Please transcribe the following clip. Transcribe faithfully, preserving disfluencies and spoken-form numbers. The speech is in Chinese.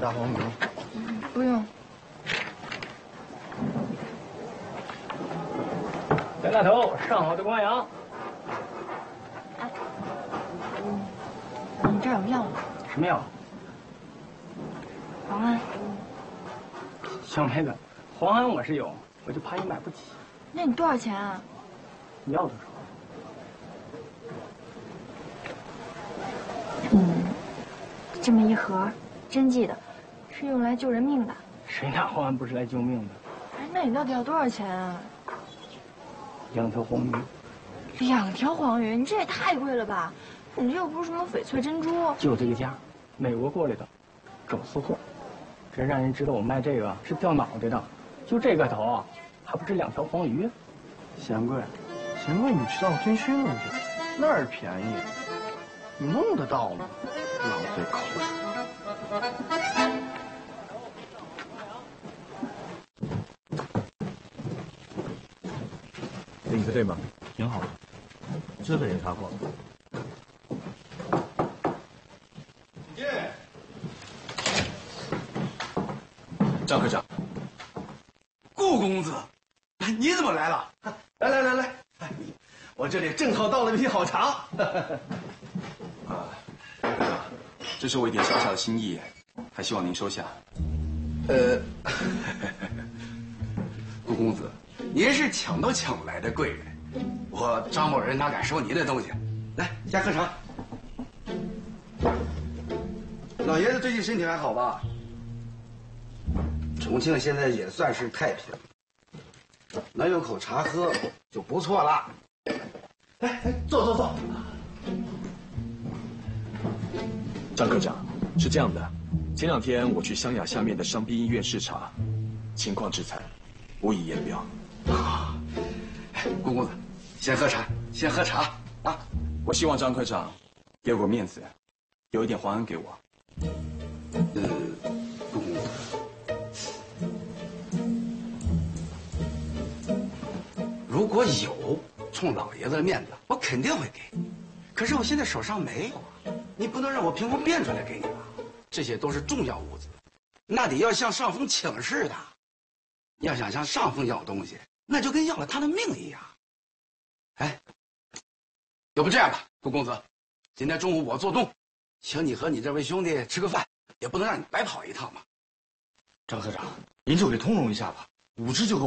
大黄鱼吗？ 不用。 袁大头，上好的光阳。 哎，你这儿有药吗？ 什么药？ 黄安。 小妹子，黄安我是有，我就怕你买不起。 那你多少钱啊？ 你要多少？ 嗯，这么一盒，针剂的，是用来救人命的。 谁拿黄安不是来救命的？ 哎，那你到底要多少钱啊？ 两条黄鱼。 两条黄鱼，你这也太贵了吧？你这又不是什么翡翠珍珠。 就这个价，美国过来的，走私货。这让人知道我卖这个是掉脑袋的。就这个头啊，还不值两条黄鱼。 贤贵，贤贵，你去当军训了去，那儿便宜，你弄得到吗？浪费口水。 领子对吗？ 挺好的，这个也查过了。 请进。张科长， 顾公子，你怎么来了？来来来来，我这里正好倒了一批好茶。 啊，科长，这是我一点小小的心意，还希望您收下。 呃，顾公子，您是抢都抢不来的贵人，我张某人哪敢收您的东西？来，先喝茶。老爷子最近身体还好吧？重庆现在也算是太平，能有口茶喝就不错了。来来，坐坐坐。 张科长，是这样的，前两天我去湘雅下面的伤兵医院视察，情况之惨，无以言表。 啊，顾公子，先喝茶，先喝茶啊！ 我希望张科长给我个面子，留一点黄安给我。 呃，顾公子，如果有，冲老爷子的面子，我肯定会给。可是我现在手上没有啊，你不能让我凭空变出来给你吧？这些都是重要物资，那得要向上峰请示的。要想向上峰要东西，那就跟要了他的命一样。哎，要不这样吧，顾公子，今天中午我做东，请你和你这位兄弟吃个饭，也不能让你白跑一趟嘛。 张科长，您就给通融一下吧，五只就够。